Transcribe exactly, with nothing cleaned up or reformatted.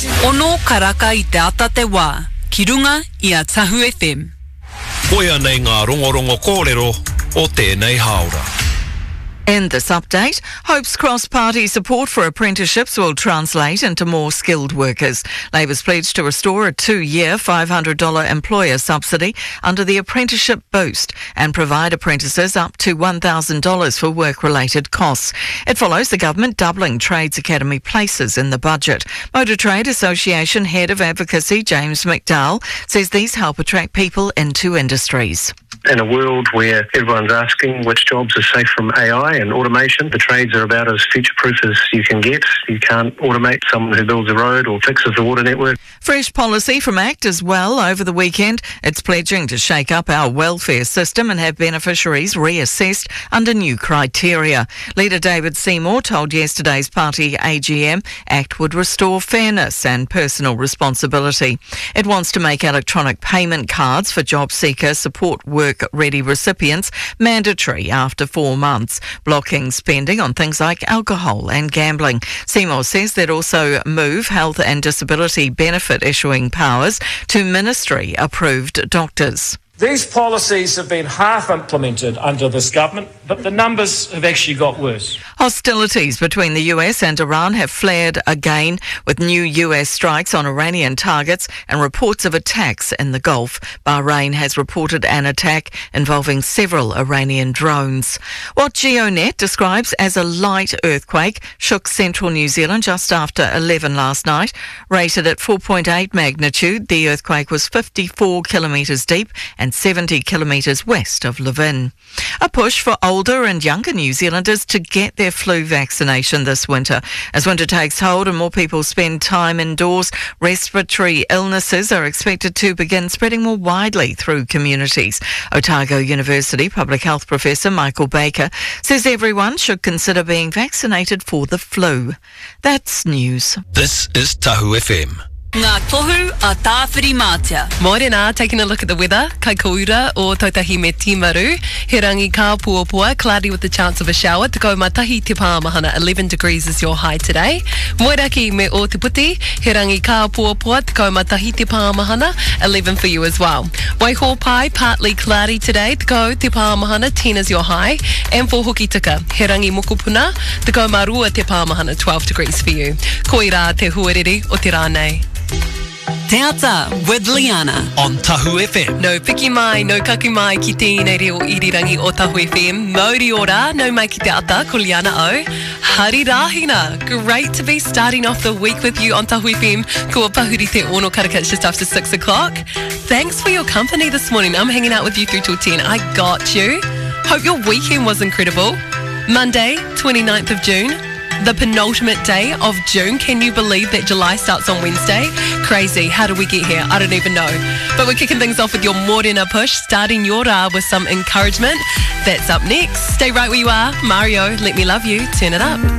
Ono karaka I te ata te wā, ki runga I a Tahu F M. Koia nei ngā rongorongo kōrero o tēnei haora. In this update, Hope's cross-party support for apprenticeships will translate into more skilled workers. Labour's pledged to restore a two-year five hundred dollars employer subsidy under the Apprenticeship Boost and provide apprentices up to one thousand dollars for work-related costs. It follows the government doubling Trades Academy places in the budget. Motor Trade Association Head of Advocacy James McDowell says these help attract people into industries. In a world where everyone's asking which jobs are safe from A I and automation, the trades are about as future-proof as you can get. You can't automate someone who builds a road or fixes the water network. Fresh policy from ACT as well over the weekend. It's pledging to shake up our welfare system and have beneficiaries reassessed under new criteria. Leader David Seymour told yesterday's party A G M ACT would restore fairness and personal responsibility. It wants to make electronic payment cards for job seeker support work-ready recipients mandatory after four months, blocking spending on things like alcohol and gambling. Seymour says they'd also move health and disability benefit issuing powers to ministry-approved doctors. These policies have been half implemented under this government, but the numbers have actually got worse. Hostilities between the U S and Iran have flared again, with new U S strikes on Iranian targets and reports of attacks in the Gulf. Bahrain has reported an attack involving several Iranian drones. What GeoNet describes as a light earthquake shook central New Zealand just after eleven last night. Rated at four point eight magnitude, the earthquake was fifty-four kilometres deep and seventy kilometres west of Levin. A push for older and younger New Zealanders to get their flu vaccination this winter. As winter takes hold and more people spend time indoors, respiratory illnesses are expected to begin spreading more widely through communities. Otago University Public Health Professor Michael Baker says everyone should consider being vaccinated for the flu. That's news. This is Tahu F M. Ngā tohu a tāwhiri mātia. Morena, taking a look at the weather. Kai koura o Tautahi me Timaru. He rangi ka puapua, cloudy with the chance of a shower. Te kau matahi te pāmahana, eleven degrees is your high today. Moeraki me o te puti. He rangi ka puapua, te kau matahi te pāmahana, eleven for you as well. Waihopai, partly cloudy today. Te kau te pāmahana, ten is your high. And for Hokitika, he rangi mokopuna, te kau marua te pāmahana, twelve degrees for you. Koira te huarere o te rānei. Te ata with Liana on Tahu F M. No piki mai, no kaku mai ki tēnei reo irirangi o Tahu F M. Mauri ora, no mai ki te ata, ko Liana o. Hari rahina. Great to be starting off the week with you on Tahu F M. Kua pahuri te ono karaka just after six o'clock. Thanks for your company this morning. I'm hanging out with you through till ten. I got you. Hope your weekend was incredible. Monday, twenty-ninth of June. The penultimate day of June. Can you believe that July starts on Wednesday? Crazy. How did we get here? I don't even know. But we're kicking things off with your Morena push, starting your ra with some encouragement. That's up next. Stay right where you are. Mario, let me love you. Turn it up.